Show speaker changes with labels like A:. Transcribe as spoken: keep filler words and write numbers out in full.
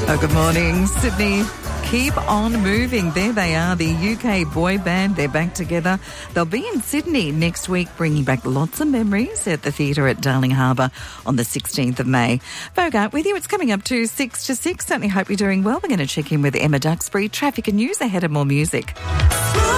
A: Oh, good morning, Sydney. Keep on moving. There they are, the U K boy band. They're back together. They'll be in Sydney next week, bringing back lots of memories at the theatre at Darling Harbour on the sixteenth of May. Bogart with you. It's coming up to six to six. Certainly hope you're doing well. We're going to check in with Emma Duxbury. Traffic and news ahead of more music.